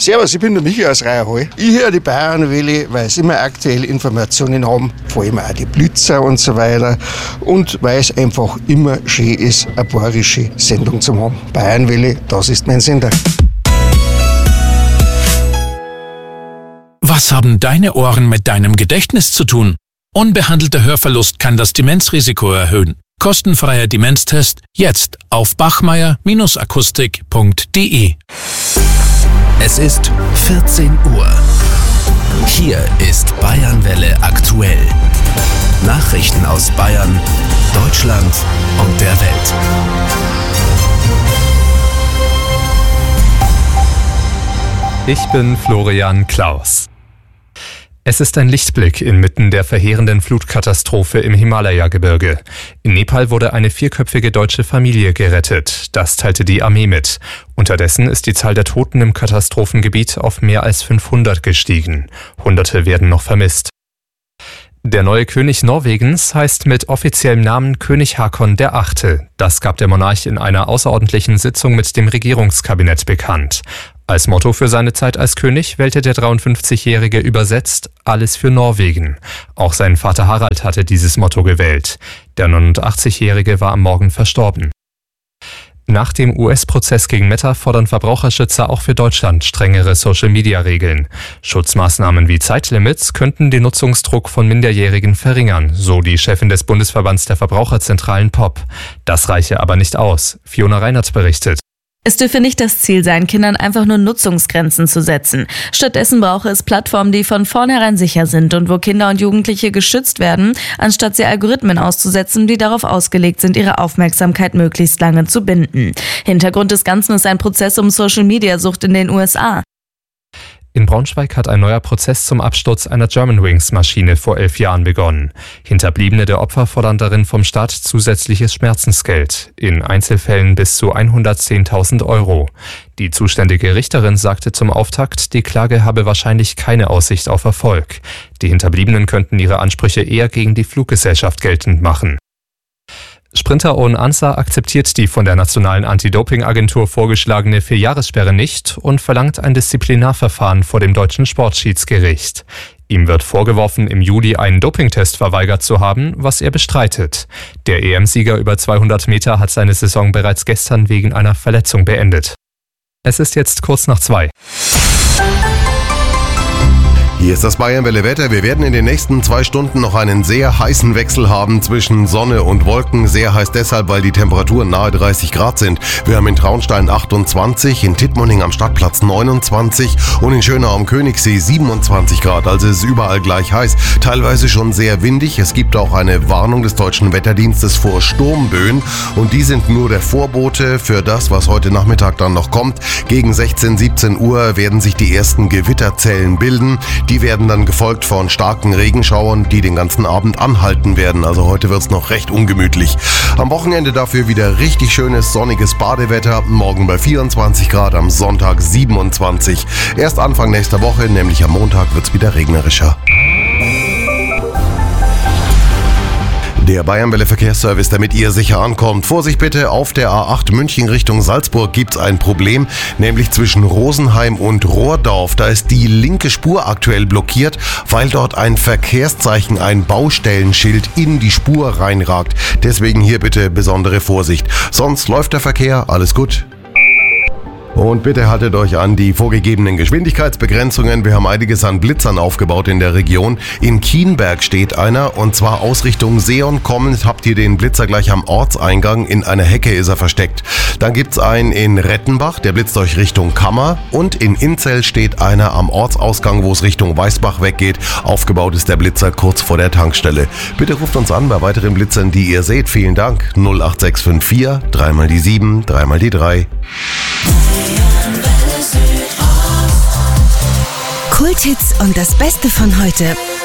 Servus, ich bin der Michi aus Reierhall. Ich höre die Bayernwelle, weil sie immer aktuelle Informationen haben, vor allem auch die Blitzer und so weiter. Und weil es einfach immer schön ist, eine bayerische Sendung zu haben. Bayernwelle, das ist mein Sender. Was haben deine Ohren mit deinem Gedächtnis zu tun? Unbehandelter Hörverlust kann das Demenzrisiko erhöhen. Kostenfreier Demenztest jetzt auf bachmeier-akustik.de. Es ist 14 Uhr. Hier ist Bayernwelle aktuell. Nachrichten aus Bayern, Deutschland und der Welt. Ich bin Florian Klaus. Es ist ein Lichtblick inmitten der verheerenden Flutkatastrophe im Himalaya-Gebirge. In Nepal wurde eine 4-köpfige deutsche Familie gerettet. Das teilte die Armee mit. Unterdessen ist die Zahl der Toten im Katastrophengebiet auf mehr als 500 gestiegen. Hunderte werden noch vermisst. Der neue König Norwegens heißt mit offiziellem Namen König Haakon VIII. Das gab der Monarch in einer außerordentlichen Sitzung mit dem Regierungskabinett bekannt. Als Motto für seine Zeit als König wählte der 53-Jährige übersetzt alles für Norwegen. Auch sein Vater Harald hatte dieses Motto gewählt. Der 89-Jährige war am Morgen verstorben. Nach dem US-Prozess gegen Meta fordern Verbraucherschützer auch für Deutschland strengere Social-Media-Regeln. Schutzmaßnahmen wie Zeitlimits könnten den Nutzungsdruck von Minderjährigen verringern, so die Chefin des Bundesverbands der Verbraucherzentralen POP. Das reiche aber nicht aus. Fiona Reinert berichtet. Es dürfe nicht das Ziel sein, Kindern einfach nur Nutzungsgrenzen zu setzen. Stattdessen brauche es Plattformen, die von vornherein sicher sind und wo Kinder und Jugendliche geschützt werden, anstatt sie Algorithmen auszusetzen, die darauf ausgelegt sind, ihre Aufmerksamkeit möglichst lange zu binden. Hintergrund des Ganzen ist ein Prozess um Social-Media-Sucht in den USA. In Braunschweig hat ein neuer Prozess zum Absturz einer Germanwings-Maschine vor 11 Jahren begonnen. Hinterbliebene der Opfer fordern darin vom Staat zusätzliches Schmerzensgeld, in Einzelfällen bis zu 110.000 €. Die zuständige Richterin sagte zum Auftakt, die Klage habe wahrscheinlich keine Aussicht auf Erfolg. Die Hinterbliebenen könnten ihre Ansprüche eher gegen die Fluggesellschaft geltend machen. Sprinter Owen Ansah akzeptiert die von der Nationalen Anti-Doping-Agentur vorgeschlagene 4-Jahressperre nicht und verlangt ein Disziplinarverfahren vor dem deutschen Sportschiedsgericht. Ihm wird vorgeworfen, im Juli einen Dopingtest verweigert zu haben, was er bestreitet. Der EM-Sieger über 200 Meter hat seine Saison bereits gestern wegen einer Verletzung beendet. Es ist jetzt kurz nach 2. Hier ist das Bayernwelle Wetter. Wir werden in den nächsten 2 Stunden noch einen sehr heißen Wechsel haben zwischen Sonne und Wolken. Sehr heiß deshalb, weil die Temperaturen nahe 30 Grad sind. Wir haben in Traunstein 28, in Tittmoning am Stadtplatz 29 und in Schönau am Königssee 27 Grad. Also es ist überall gleich heiß. Teilweise schon sehr windig. Es gibt auch eine Warnung des Deutschen Wetterdienstes vor Sturmböen. Und die sind nur der Vorbote für das, was heute Nachmittag dann noch kommt. Gegen 16, 17 Uhr werden sich die ersten Gewitterzellen bilden. Die werden dann gefolgt von starken Regenschauern, die den ganzen Abend anhalten werden. Also heute wird es noch recht ungemütlich. Am Wochenende dafür wieder richtig schönes sonniges Badewetter. Morgen bei 24 Grad, am Sonntag 27. Erst Anfang nächster Woche, nämlich am Montag, wird es wieder regnerischer. Der Bayernwelle Verkehrsservice, damit ihr sicher ankommt. Vorsicht bitte, auf der A8 München Richtung Salzburg gibt's ein Problem, nämlich zwischen Rosenheim und Rohrdorf. Da ist die linke Spur aktuell blockiert, weil dort ein Verkehrszeichen, ein Baustellenschild in die Spur reinragt. Deswegen hier bitte besondere Vorsicht. Sonst läuft der Verkehr, alles gut. Und bitte haltet euch an die vorgegebenen Geschwindigkeitsbegrenzungen. Wir haben einiges an Blitzern aufgebaut in der Region. In Kienberg steht einer, und zwar aus Richtung Seon kommend habt ihr den Blitzer gleich am Ortseingang. In einer Hecke ist er versteckt. Dann gibt's einen in Rettenbach, der blitzt euch Richtung Kammer. Und in Inzell steht einer am Ortsausgang, wo es Richtung Weißbach weggeht. Aufgebaut ist der Blitzer kurz vor der Tankstelle. Bitte ruft uns an bei weiteren Blitzern, die ihr seht. Vielen Dank. 08654 3 mal die 7, 3 mal die 3. Kulthits und das Beste von heute.